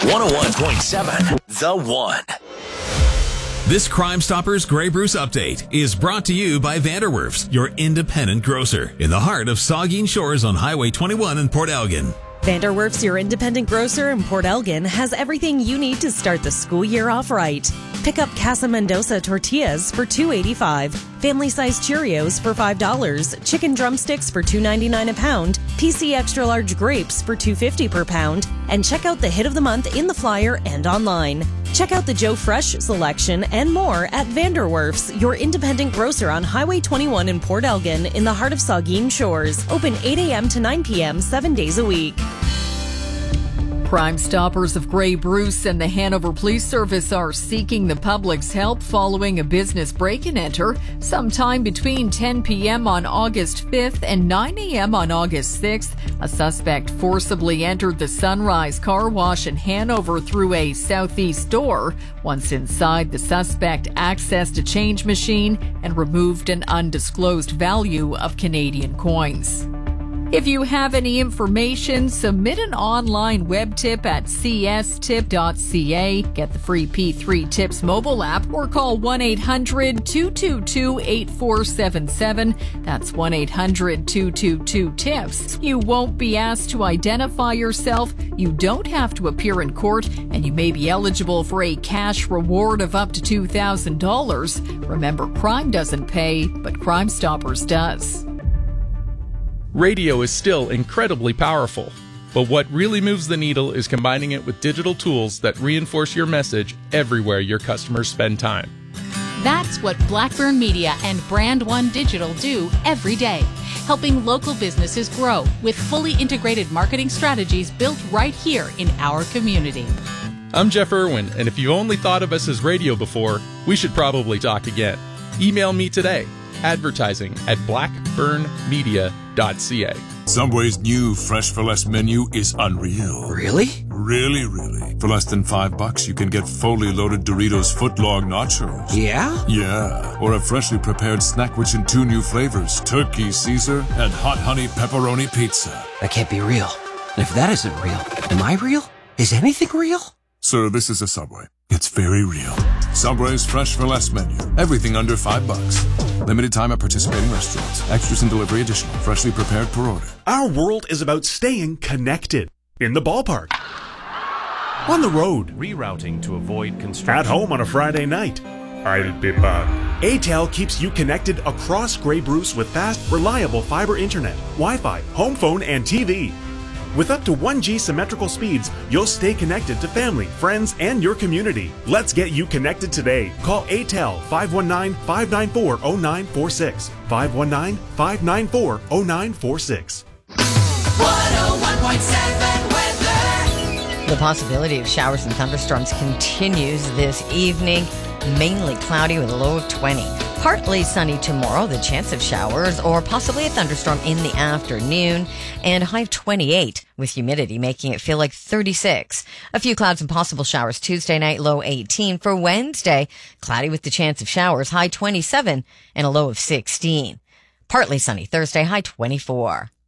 101.7 The One. This Crime Stoppers Grey Bruce update is brought to you by Vanderwerf's, your independent grocer, in the heart of Saugeen Shores on Highway 21 in Port Elgin. Vanderwerf's, your independent grocer in Port Elgin, has everything you need to start the school year off right. Pick up Casa Mendoza tortillas for $2.85, family-sized Cheerios for $5, chicken drumsticks for $2.99 a pound, PC Extra Large grapes for $2.50 per pound, and check out the hit of the month in the flyer and online. Check out the Joe Fresh selection and more at Vanderwerf's, your independent grocer on Highway 21 in Port Elgin in the heart of Saugeen Shores. Open 8 a.m. to 9 p.m. 7 days a week. Crime Stoppers of Grey Bruce and the Hanover Police Service are seeking the public's help following a business break-and-enter sometime between 10 p.m. on August 5th and 9 a.m. on August 6th. A suspect forcibly entered the Sunrise Car Wash in Hanover through a southeast door. Once inside, the suspect accessed a change machine and removed an undisclosed value of Canadian coins. If you have any information, submit an online web tip at cstip.ca. Get the free P3 Tips mobile app or call 1-800-222-8477. That's 1-800-222-TIPS. You won't be asked to identify yourself, you don't have to appear in court, and you may be eligible for a cash reward of up to $2,000. Remember, crime doesn't pay, but Crime Stoppers does. Radio is still incredibly powerful, but what really moves the needle is combining it with digital tools that reinforce your message everywhere your customers spend time. That's what Blackburn Media and Brand One Digital do every day, helping local businesses grow with fully integrated marketing strategies built right here in our community. I'm Jeff Irwin, and if you only thought of us as radio before, we should probably talk again. Email me today, advertising@blackburnmedia.ca. Subway's new Fresh for Less menu is unreal. Really? Really. For less than $5, you can get fully loaded Doritos footlong nachos. Yeah? Yeah. Or a freshly prepared snack which in 2 new flavors, Turkey Caesar and Hot Honey Pepperoni Pizza. That can't be real. And if that isn't real, am I real? Is anything real? Sir, this is a Subway. It's very real. Subway's Fresh for Less menu. Everything under $5. Limited time at participating restaurants. Extras and delivery additional. Freshly prepared per order. Our world is about staying connected. In the ballpark. On the road. Rerouting to avoid construction. At home on a Friday night. I'll be back. A-Tel keeps you connected across Grey Bruce with fast, reliable fiber internet, Wi-Fi, home phone, and TV. With up to 1G symmetrical speeds, you'll stay connected to family, friends, and your community. Let's get you connected today. Call A-Tel 519-594-0946. 519-594-0946. 101.7 weather. The possibility of showers and thunderstorms continues this evening. Mainly cloudy with a low of 20. Partly sunny tomorrow, the chance of showers or possibly a thunderstorm in the afternoon, and high of 28 with humidity making it feel like 36. A few clouds and possible showers Tuesday night, low 18. For Wednesday, cloudy with the chance of showers, high 27 and a low of 16. Partly sunny Thursday, high 24.